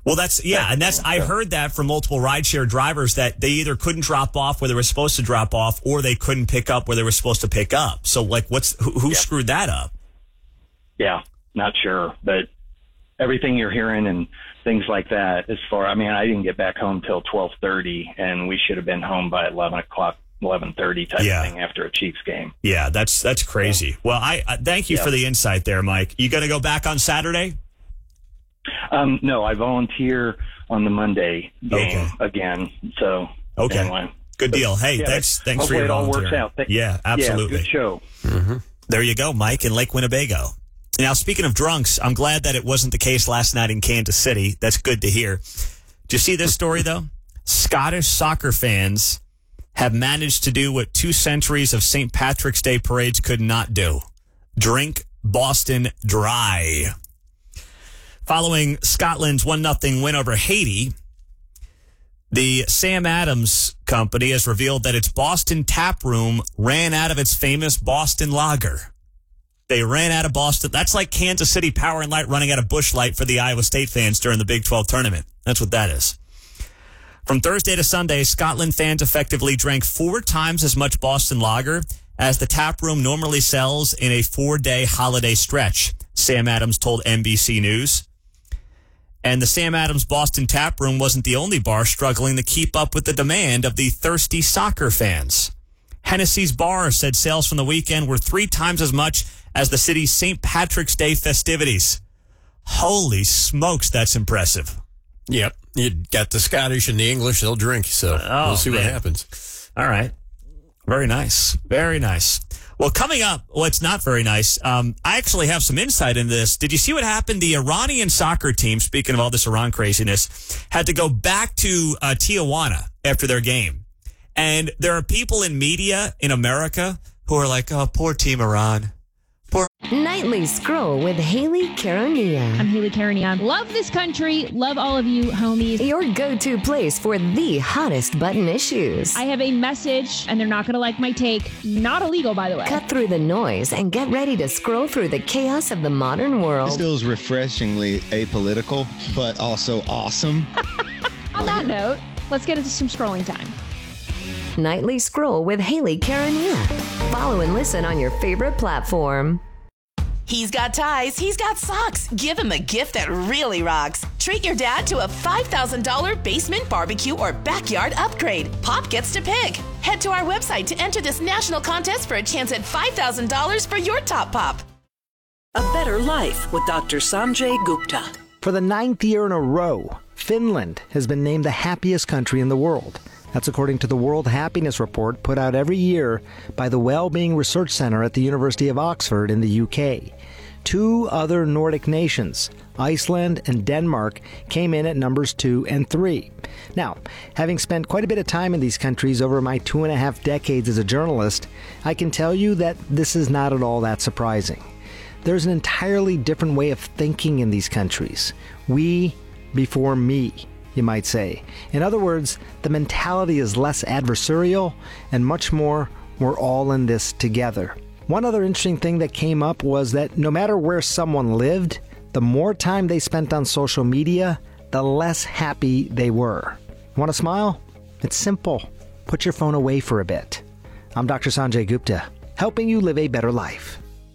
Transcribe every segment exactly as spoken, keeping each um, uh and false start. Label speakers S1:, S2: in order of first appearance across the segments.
S1: Well, that's, yeah, and that's, I heard that from multiple rideshare drivers that they either couldn't drop off where they were supposed to drop off or they couldn't pick up where they were supposed to pick up. So, like, what's, who, who
S2: yeah.
S1: screwed that up?
S2: Yeah, not sure. But everything you're hearing and things like that, as far, I mean, I didn't get back home till twelve thirty, and we should have been home by eleven o'clock, eleven thirty type
S1: yeah.
S2: thing after a Chiefs game.
S1: Yeah, that's, that's crazy. Yeah. Well, I, I thank you yeah. for the insight there, Mike. You going to go back on Saturday?
S2: Um, no, I volunteer on the Monday game okay. again. So,
S1: okay.
S2: Anyway.
S1: Good deal. Hey, yeah, thanks, thanks for your
S2: it all
S1: volunteering.
S2: works out. Th-
S1: yeah, absolutely.
S2: Yeah, good show.
S1: Mm-hmm. There you go, Mike, in Lake Winnebago. Now, speaking of drunks, I'm glad that it wasn't the case last night in Kansas City. That's good to hear. Do you see this story, though? Scottish soccer fans have managed to do what two centuries of Saint Patrick's Day parades could not do. Drink Boston dry. Following Scotland's one nothing win over Haiti, the Sam Adams Company has revealed that its Boston tap room ran out of its famous Boston Lager. They ran out of Boston. That's like Kansas City Power and Light running out of Busch Light for the Iowa State fans during the Big twelve tournament. That's what that is. From Thursday to Sunday, Scotland fans effectively drank four times as much Boston Lager as the tap room normally sells in a four-day holiday stretch, Sam Adams told N B C News. And the Sam Adams Boston Tap Room wasn't the only bar struggling to keep up with the demand of the thirsty soccer fans. Hennessy's Bar said sales from the weekend were three times as much as the city's Saint Patrick's Day festivities. Holy smokes, that's impressive.
S3: Yep. You got the Scottish and the English, they'll drink, so
S1: oh,
S3: we'll see
S1: man.
S3: what happens.
S1: All right. Very nice. Very nice. Well, coming up, well, it's not very nice. Um, I actually have some insight into this. Did you see what happened? The Iranian soccer team, speaking of all this Iran craziness, had to go back to uh, Tijuana after their game. And there are people in media in America who are like, oh, poor Team Iran. Poor.
S4: Nightly Scroll with Haley Carania.
S5: I'm Haley Carania. Love this country. Love all of you, homies.
S4: Your go-to place for the hottest button issues.
S5: I have a message, and they're not going to like my take. Not illegal, by the way.
S4: Cut through the noise and get ready to scroll through the chaos of the modern world.
S6: This feels refreshingly apolitical, but also awesome.
S5: On that note, let's get into some scrolling time.
S4: Nightly Scroll with Haley Carania. Follow and listen on your favorite platform.
S7: He's got ties. He's got socks. Give him a gift that really rocks. Treat your dad to a five thousand dollars basement barbecue or backyard upgrade. Pop gets to pick. Head to our website to enter this national contest for a chance at five thousand dollars for your top pop.
S8: A Better Life with Doctor Sanjay Gupta.
S9: For the ninth year in a row, Finland has been named the happiest country in the world. That's according to the World Happiness Report put out every year by the Wellbeing Research Center at the University of Oxford in the U K. Two other Nordic nations, Iceland and Denmark, came in at numbers two and three. Now, having spent quite a bit of time in these countries over my two and a half decades as a journalist, I can tell you that this is not at all that surprising. There's an entirely different way of thinking in these countries. We before me, you might say. In other words, the mentality is less adversarial and much more, we're all in this together. One other interesting thing that came up was that no matter where someone lived, the more time they spent on social media, the less happy they were. Want to smile? It's simple. Put your phone away for a bit. I'm Doctor Sanjay Gupta, helping you live a better life.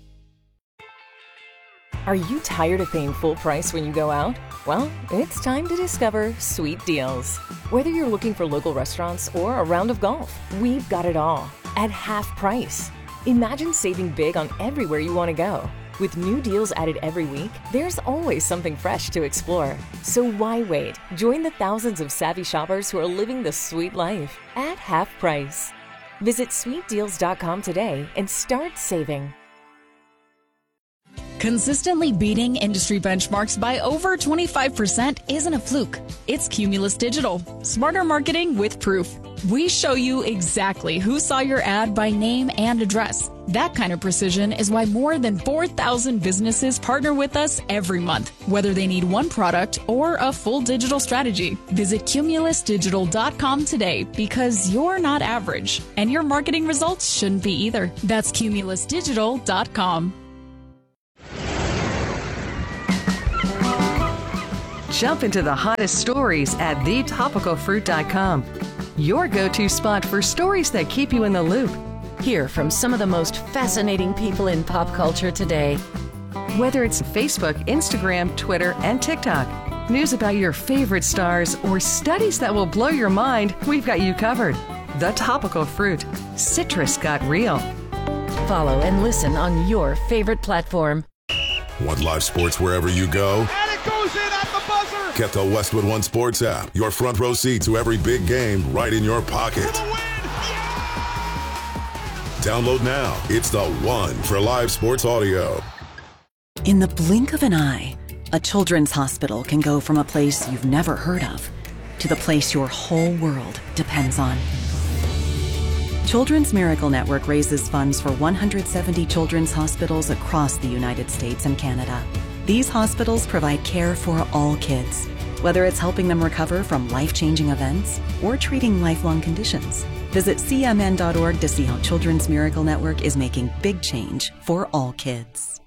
S10: Are you tired of paying full price when you go out? Well, it's time to discover Sweet Deals. Whether you're looking for local restaurants or a round of golf, we've got it all at half price. Imagine saving big on everywhere you want to go. With new deals added every week, there's always something fresh to explore. So why wait? Join the thousands of savvy shoppers who are living the sweet life at half price. Visit sweet deals dot com today and start saving.
S11: Consistently beating industry benchmarks by over twenty-five percent isn't a fluke. It's Cumulus Digital. Smarter marketing with proof. We show you exactly who saw your ad by name and address. That kind of precision is why more than four thousand businesses partner with us every month, whether they need one product or a full digital strategy. Visit Cumulus Digital dot com today because you're not average, and your marketing results shouldn't be either. That's Cumulus Digital dot com.
S12: Jump into the hottest stories at the topical fruit dot com. Your go-to spot for stories that keep you in the loop.
S4: Hear from some of the most fascinating people in pop culture today.
S12: Whether it's Facebook, Instagram, Twitter, and TikTok, news about your favorite stars, or studies that will blow your mind, we've got you covered. The Topical Fruit. Citrus got real.
S4: Follow and listen on your favorite platform.
S13: Want live sports wherever you go?
S14: And it goes in at the buzzer!
S13: Get the Westwood One Sports app. Your front row seat to every big game right in your pocket. Download now. It's the one for live sports audio.
S15: In the blink of an eye, a children's hospital can go from a place you've never heard of to the place your whole world depends on. Children's Miracle Network raises funds for one hundred seventy children's hospitals across the United States and Canada. These hospitals provide care for all kids, whether it's helping them recover from life-changing events or treating lifelong conditions. Visit C M N dot org to see how Children's Miracle Network is making big change for all kids.